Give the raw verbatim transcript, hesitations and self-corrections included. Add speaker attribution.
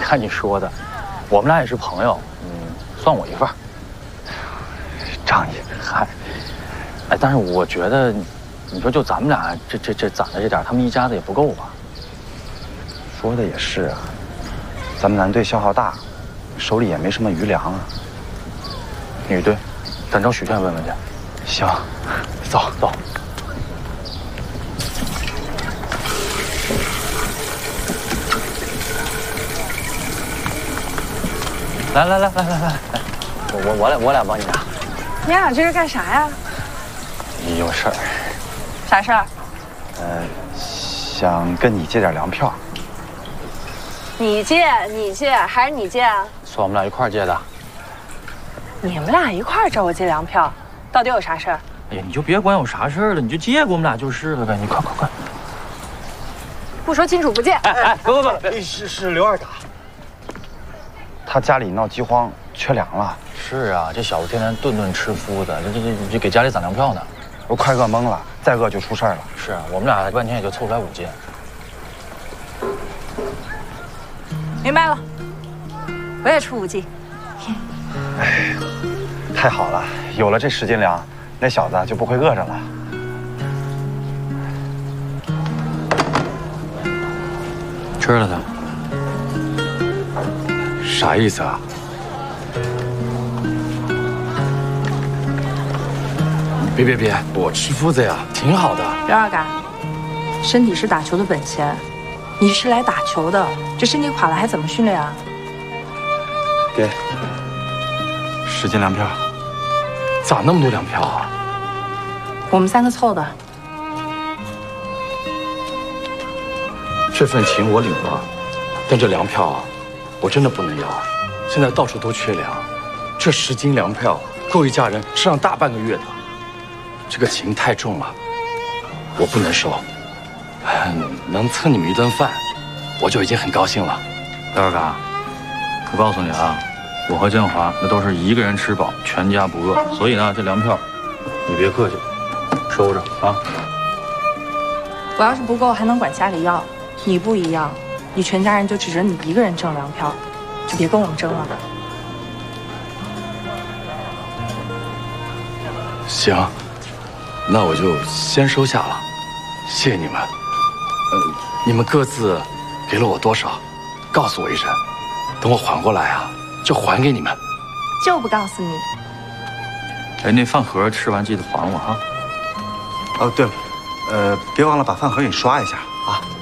Speaker 1: 看你说的，我们俩也是朋友，嗯，算我一份儿。仗义，嗨，哎，但是我觉得，你说就咱们俩这这这攒的这点，他们一家子也不够吧？
Speaker 2: 说的也是啊，咱们男队消耗大，手里也没什么余粮啊。
Speaker 1: 女队，咱找许炫问问去。
Speaker 2: 行，
Speaker 1: 走走。来来来来来来来，我我我俩我俩帮你拿。
Speaker 3: 你俩这是干啥呀？
Speaker 1: 有事儿。
Speaker 3: 啥事儿？
Speaker 2: 呃，想跟你借点粮票。
Speaker 3: 你借你借还是你借啊？
Speaker 1: 算我们俩一块儿借的。
Speaker 3: 你们俩一块儿找我借粮票，到底有啥事儿？
Speaker 1: 哎呀，你就别管有啥事儿了，你就借给我们俩就是了呗。你快快快！
Speaker 3: 不说清楚不借。
Speaker 1: 哎哎，不不不，
Speaker 2: 是是刘二打。他家里闹饥荒，缺粮了。
Speaker 1: 是啊，这小子天天顿顿吃麸的，这这这这给家里攒粮票呢。
Speaker 2: 我快饿懵了，再饿就出事儿了。
Speaker 1: 是啊，我们俩半天也就凑出来五斤。
Speaker 3: 明白了，我也出五斤。
Speaker 2: 哎，太好了，有了这十斤粮，那小子就不会饿着了。
Speaker 1: 吃了他。
Speaker 4: 啥意思啊？别别别，我吃麸子呀，挺好的。
Speaker 5: 刘二嘎，身体是打球的本钱，你是来打球的，这身体垮了还怎么训练啊？
Speaker 2: 给，十斤粮票。
Speaker 4: 咋那么多粮票啊？
Speaker 5: 我们三个凑的。
Speaker 4: 这份情我领了，但这粮票啊，我真的不能要。现在到处都缺粮，这十斤粮票够一家人吃上大半个月的。这个情太重了，我不能收。能蹭你们一顿饭，我就已经很高兴了。
Speaker 1: 刘二嘎，我告诉你啊，我和建华那都是一个人吃饱，全家不饿。所以呢，这粮票你别客气，收着啊。
Speaker 5: 我要是不够，还能管家里要。你不一样，你全家人就指着你一个人挣粮票，就别跟我们争了。
Speaker 4: 行，那我就先收下了，谢谢你们。呃，你们各自给了我多少，告诉我一声，等我缓过来啊，就还给你们。
Speaker 5: 就不告诉你。
Speaker 1: 哎，那饭盒吃完记得还我哈。
Speaker 2: 哦，对了，呃，别忘了把饭盒给你刷一下啊。